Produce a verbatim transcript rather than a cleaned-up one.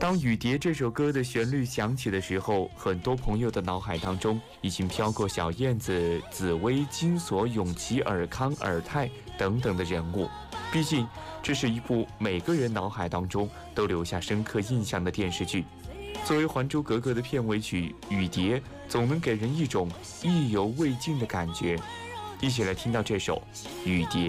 当《雨蝶》这首歌的旋律响起的时候，很多朋友的脑海当中已经飘过小燕子、紫薇、金锁、永琪、尔康、尔泰等等的人物。毕竟，这是一部每个人脑海当中都留下深刻印象的电视剧。作为《还珠格格》的片尾曲，《雨蝶》总能给人一种意犹未尽的感觉。一起来听到这首《雨蝶》。